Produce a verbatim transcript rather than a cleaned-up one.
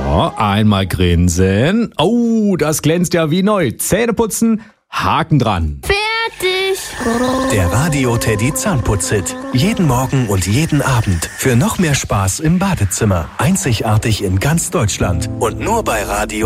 So, einmal grinsen. Oh, das glänzt ja wie neu. Zähne putzen, Haken dran. Fertig. Der Radio Teddy Zahnputz-Hit. Jeden Morgen und jeden Abend. Für noch mehr Spaß im Badezimmer. Einzigartig in ganz Deutschland. Und nur bei Radio